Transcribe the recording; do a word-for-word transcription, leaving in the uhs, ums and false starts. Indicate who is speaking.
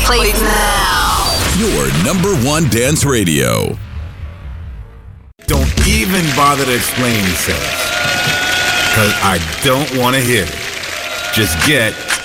Speaker 1: Plays now.
Speaker 2: Your number one dance radio.
Speaker 3: Don't even bother to explain yourself, because I don't want to hear it. Just get